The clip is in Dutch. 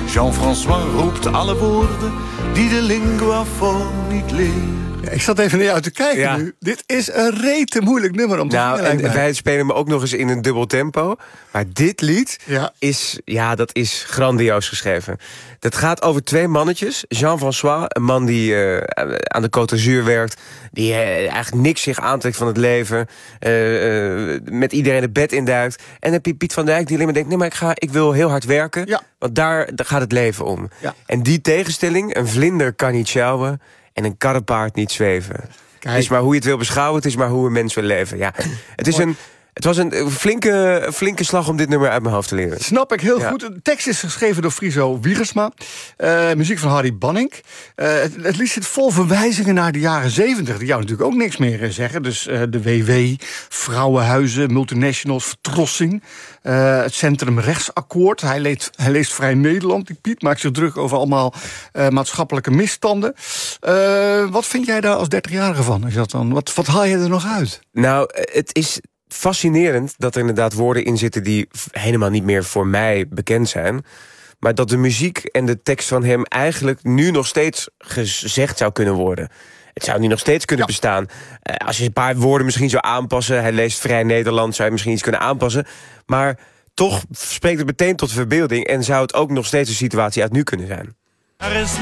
Jean-François roept alle woorden die de lingua niet leert. Ja, ik zat even naar jou te kijken nu. Dit is een rete moeilijk nummer om te zingen. En wij spelen hem ook nog eens in een dubbel tempo. Maar dit lied dat is grandioos geschreven. Dat gaat over twee mannetjes. Jean-François, een man die aan de Côte d'Azur werkt, die eigenlijk niks zich aantrekt van het leven, met iedereen het bed induikt. En dan heb je Piet van Dijk die alleen maar denkt, nee, maar ik wil heel hard werken, want daar gaat het leven om. Ja. En die tegenstelling, een vlinder kan niet sjouwen en een karrepaard niet zweven. Kijk. Het is maar hoe je het wil beschouwen, het is maar hoe een mens wil leven. Ja. Het was een flinke slag om dit nummer uit mijn hoofd te leren. Snap ik heel goed. De tekst is geschreven door Friso Wiegersma. Muziek van Harry Banning. Het lied zit vol verwijzingen naar de jaren 70. Die jou natuurlijk ook niks meer zeggen. Dus de WW, vrouwenhuizen, multinationals, vertrossing. Het centrumrechtsakkoord. Hij leest Vrij Nederland. Die Piet maakt zich druk over allemaal maatschappelijke misstanden. Wat vind jij daar als 30-jarige van? Is dat dan, wat haal je er nog uit? Nou, het is fascinerend dat er inderdaad woorden in zitten die helemaal niet meer voor mij bekend zijn. Maar dat de muziek en de tekst van hem eigenlijk nu nog steeds gezegd zou kunnen worden. Het zou nu nog steeds kunnen bestaan. Als je een paar woorden misschien zou aanpassen, hij leest Vrij Nederland, zou je misschien iets kunnen aanpassen. Maar toch spreekt het meteen tot verbeelding en zou het ook nog steeds een situatie uit nu kunnen zijn.